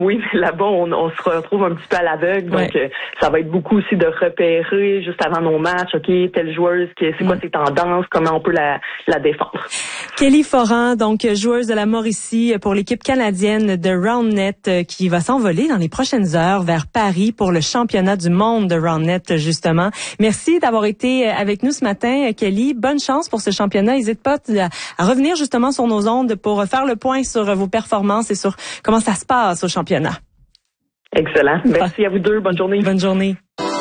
Oui, mais là-bas, on se retrouve un petit peu à l'aveugle, donc ça va être beaucoup aussi de repérer juste avant nos matchs, OK, telle joueuse, c'est quoi ses tendances, comment on peut la défendre. Kelly Foran, donc joueuse de la Mauricie pour l'équipe canadienne de Roundnet qui va s'envoler dans les prochaines heures vers Paris pour le championnat du monde de Roundnet, justement. Merci d'avoir été avec nous ce matin, Kelly. Bonne chance pour ce championnat. N'hésite pas à revenir justement sur nos ondes pour faire le point sur vos performances et sur comment ça se passe au championnat. Excellent. Merci à vous deux. Bonne journée. Bonne journée.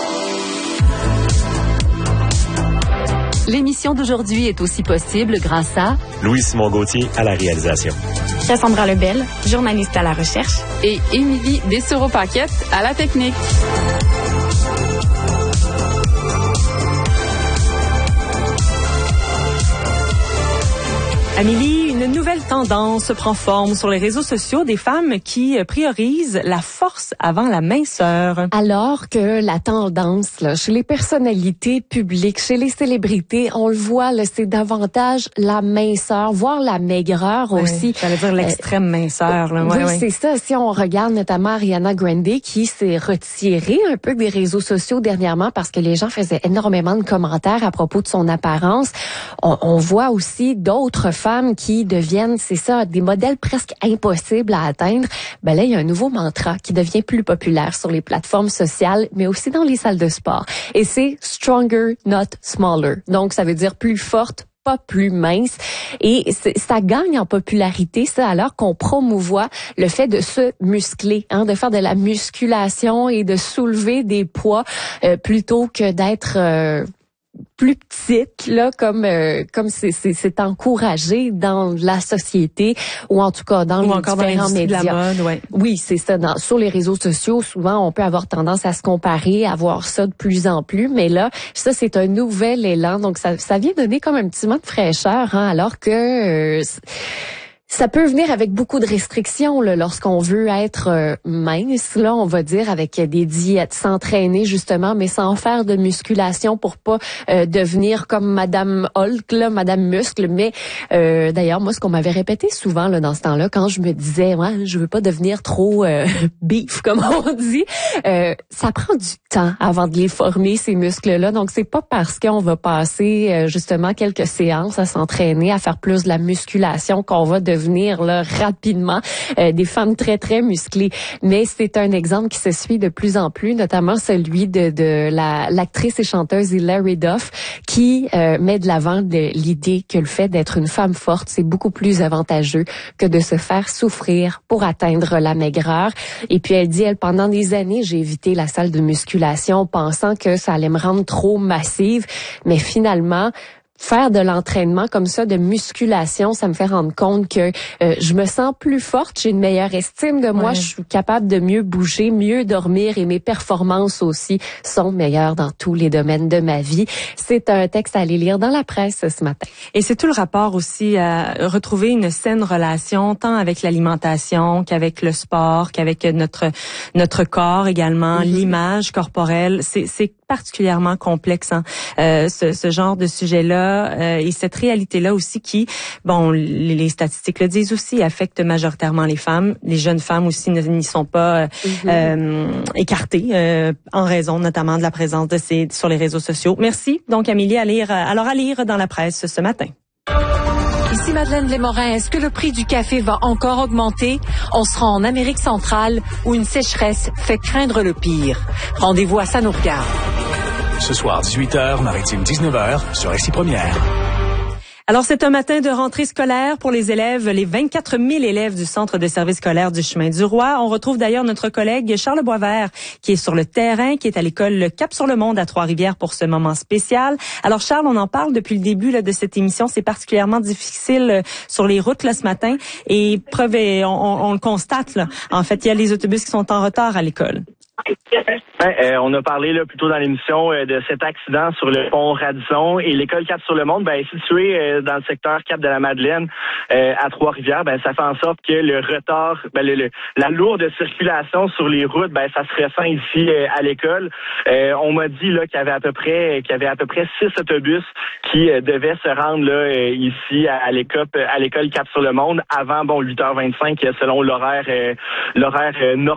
L'émission d'aujourd'hui est aussi possible grâce à Louis-Simon Gauthier à la réalisation. Cassandra Lebel, journaliste à la recherche. et Émilie Dessureau-Paquette à la technique. Amélie, une nouvelle tendance prend forme sur les réseaux sociaux des femmes qui priorisent la force avant la minceur. Alors que la tendance, là, chez les personnalités publiques, chez les célébrités, on le voit, là, c'est davantage la minceur, voire la maigreur aussi. J'allais dire l'extrême minceur. Là. Oui, c'est ça. Si on regarde notamment Ariana Grande qui s'est retirée un peu des réseaux sociaux dernièrement parce que les gens faisaient énormément de commentaires à propos de son apparence, on voit aussi d'autres femmes qui deviennent, c'est ça, des modèles presque impossibles à atteindre. Ben là, il y a un nouveau mantra qui devient plus populaire sur les plateformes sociales, mais aussi dans les salles de sport. Et c'est « stronger, not smaller ». Donc, ça veut dire plus forte, pas plus mince. Et ça gagne en popularité, ça, alors qu'on promouvoit le fait de se muscler, de faire de la musculation et de soulever des poids plutôt que d'être plus petite, là, comme c'est encouragé dans la société ou en tout cas dans les différents médias. De la mode, ouais. Oui, c'est ça. Sur les réseaux sociaux, souvent, on peut avoir tendance à se comparer, à voir ça de plus en plus. Mais là, ça, c'est un nouvel élan. Donc, ça vient donner comme un petit moment de fraîcheur, alors que ça peut venir avec beaucoup de restrictions là, lorsqu'on veut être mince, là, on va dire, avec des diètes, s'entraîner justement, mais sans faire de musculation pour pas devenir comme Madame Hulk, là, Madame Muscle. Mais d'ailleurs, moi, ce qu'on m'avait répété souvent là, dans ce temps-là, quand je me disais, ouais, je veux pas devenir trop beef, comme on dit, ça prend du temps avant de les former, ces muscles-là. Donc, c'est pas parce qu'on va passer justement quelques séances à s'entraîner, à faire plus de la musculation qu'on va devenir là rapidement des femmes très très musclées, mais c'est un exemple qui se suit de plus en plus, notamment celui de l'actrice et chanteuse Hilary Duff qui met de l'avant l'idée que le fait d'être une femme forte, c'est beaucoup plus avantageux que de se faire souffrir pour atteindre la maigreur. Et puis elle dit, pendant des années, j'ai évité la salle de musculation pensant que ça allait me rendre trop massive, mais finalement faire de l'entraînement comme ça, de musculation, ça me fait rendre compte que je me sens plus forte, j'ai une meilleure estime de moi, je suis capable de mieux bouger, mieux dormir et mes performances aussi sont meilleures dans tous les domaines de ma vie. C'est un texte à aller lire dans la presse ce matin. Et c'est tout le rapport aussi à retrouver une saine relation, tant avec l'alimentation qu'avec le sport, qu'avec notre corps également, l'image corporelle. C'est particulièrement complexe, ce genre de sujet-là et cette réalité-là aussi qui, bon, les statistiques le disent aussi, affecte majoritairement les femmes. Les jeunes femmes aussi n'y sont pas écartées en raison notamment de la présence de sur les réseaux sociaux. Merci donc Amélie à lire dans la presse ce matin. Ici Madeleine Desmorin, est-ce que le prix du café va encore augmenter? On sera en Amérique centrale où une sécheresse fait craindre le pire. Rendez-vous à Ça nous regarde. Ce soir, 18h, Maritime 19h, sur Ici Première. Alors, c'est un matin de rentrée scolaire pour les élèves, les 24 000 élèves du Centre de service scolaire du Chemin du Roi. On retrouve d'ailleurs notre collègue Charles Boisvert, qui est sur le terrain, qui est à l'école Cap-sur-le-Monde à Trois-Rivières pour ce moment spécial. Alors, Charles, on en parle depuis le début de cette émission. C'est particulièrement difficile sur les routes là, ce matin. Et preuve, on le constate, là. En fait, il y a les autobus qui sont en retard à l'école. On a parlé là, plus tôt dans l'émission de cet accident sur le pont Radisson et l'école Cap-sur-le-Monde est située dans le secteur Cap-de-la-Madeleine à Trois-Rivières. Ça fait en sorte que le retard, la lourde circulation sur les routes, ça se ressent ici à l'école. On m'a dit là qu'il y avait à peu près 6 autobus qui devaient se rendre là ici à l'école Cap-sur-le-Monde avant 8h25 selon l'horaire normal.